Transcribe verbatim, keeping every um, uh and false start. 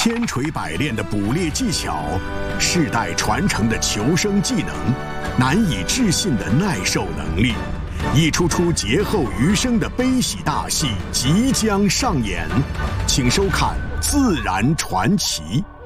千锤百炼的捕猎技巧，世代传承的求生技能，难以置信的耐受能力，一出出劫后余生的悲喜大戏即将上演，请收看《自然传奇》。